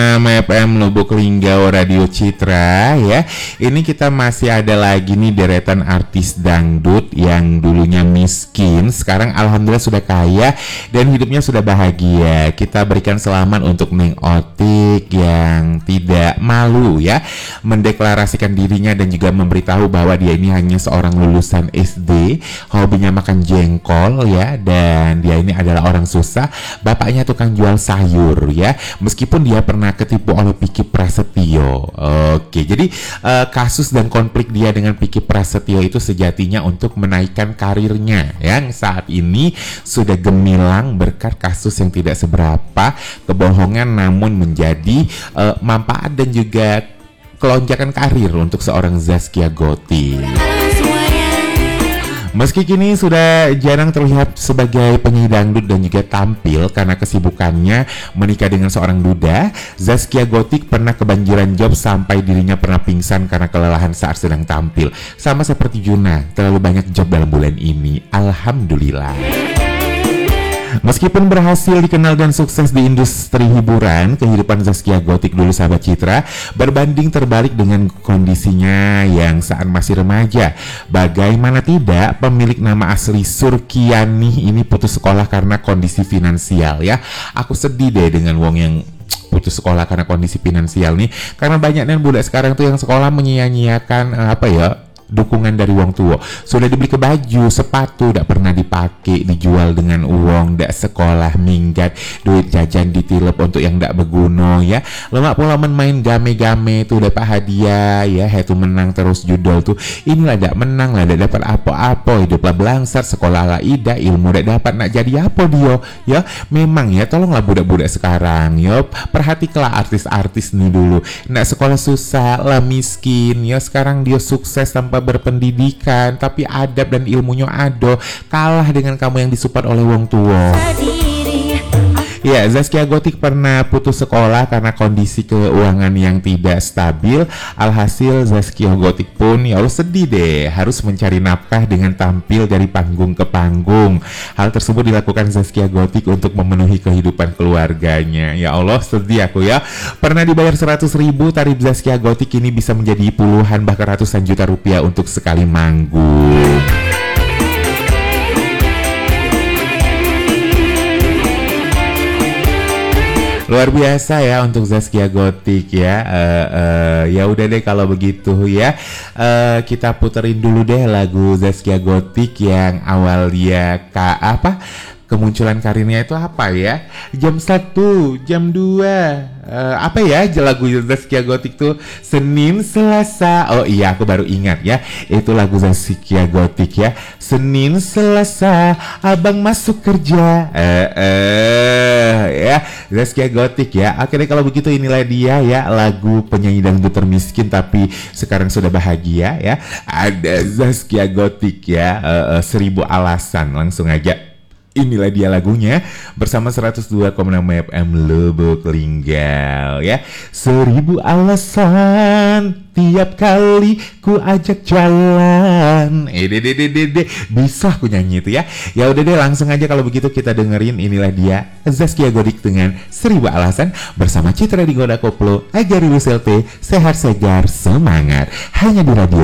FM Lubuk Linggau Radio Citra ya. Ini kita masih ada lagi nih deretan artis dangdut yang dulunya miskin, sekarang alhamdulillah sudah kaya dan hidupnya sudah bahagia. Kita berikan selamat untuk Neng Otik yang tidak malu ya mendeklarasikan dirinya dan juga memberitahu bahwa dia ini hanya seorang lulusan SD, hobinya makan jengkol ya, dan dia ini adalah orang susah, bapaknya tukang jual sayur ya. Meskipun dia pernah ketipu oleh Piki Prasetyo. Oke, jadi kasus dan konflik dia dengan Piki Prasetyo itu sejatinya untuk menaikkan karirnya yang saat ini sudah gemilang berkat kasus yang tidak seberapa kebohongan namun menjadi manfaat dan juga kelonjakan karir untuk seorang Zaskia Gotik. Meski kini sudah jarang terlihat sebagai penyanyi dangdut dan juga tampil karena kesibukannya menikah dengan seorang duda, Zaskia Gotik pernah kebanjiran job sampai dirinya pernah pingsan karena kelelahan saat sedang tampil. Sama seperti Juna, terlalu banyak job dalam bulan ini. Alhamdulillah. Meskipun berhasil dikenal dan sukses di industri hiburan, kehidupan Zaskia Gotik dulu sahabat Citra berbanding terbalik dengan kondisinya yang saat masih remaja. Bagaimana tidak, pemilik nama asli Surkiani ini putus sekolah karena kondisi finansial ya. Aku sedih deh dengan wong yang putus sekolah karena kondisi finansial nih, karena banyak dan budak sekarang tuh yang sekolah menyia-nyiakan dukungan dari wong tua. Sudah dibeli ke baju, sepatu, tidak pernah dipakai, dijual dengan uang, tidak sekolah, minggat, duit jajan ditilep untuk yang tidak berguna ya. Lemak pula main game-game tuh dapat hadiah ya, itu menang terus judul tuh. Inilah tidak menang lah, tidak dapat apa-apa, hiduplah belangsar, sekolah lah ida, ilmu tidak dapat, nak jadi apa dia ya. Memang ya, tolonglah budak-budak sekarang ya, perhatikanlah artis-artis nih dulu, nak sekolah susah lah, miskin ya, sekarang dia sukses tanpa berpendidikan tapi adab dan ilmunya ada, kalah dengan kamu yang disupport oleh wong tua. Ya, Zaskia Gotik pernah putus sekolah karena kondisi keuangan yang tidak stabil. Alhasil Zaskia Gotik pun ya Allah sedih deh, harus mencari nafkah dengan tampil dari panggung ke panggung. Hal tersebut dilakukan Zaskia Gotik untuk memenuhi kehidupan keluarganya. Ya Allah sedih aku ya. Pernah dibayar 100.000, tarif Zaskia Gotik ini bisa menjadi puluhan bahkan ratusan juta rupiah untuk sekali manggung. Luar biasa ya untuk Zaskia Gotik ya. Ya udah deh kalau begitu ya. Kita puterin dulu deh lagu Zaskia Gotik yang awal dia kemunculan karirnya itu apa ya? Jam 1, jam 2. Apa ya lagu Zaskia Gotik tuh? Senin, Selasa. Oh iya, aku baru ingat ya. Itu lagu Zaskia Gotik ya. Senin, Selasa, abang masuk kerja. Ya, Zaskia Gotik ya. Oke deh kalau begitu, inilah dia ya lagu penyanyi dangdut termiskin tapi sekarang sudah bahagia ya. Ada Zaskia Gotik ya. 1000 alasan, langsung aja. Inilah dia lagunya bersama 102,6 FM Lubuk Linggau ya. 1000 alasan tiap kali ku ajak jalan. Bisa aku nyanyi itu ya. Ya udah deh langsung aja kalau begitu kita dengerin. Inilah dia Zaskia Gotik dengan 1000 alasan bersama Citra di Goda Koplo agar Luselte sehat segar semangat hanya di radio